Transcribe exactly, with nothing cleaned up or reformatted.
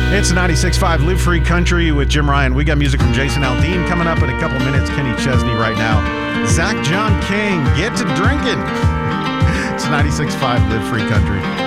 It's ninety-six point five Live Free Country with Jim Ryan. We got music from Jason Aldean coming up in a couple minutes. Kenny Chesney right now. Zach John King, Get to Drinking. It's ninety-six point five Live Free Country.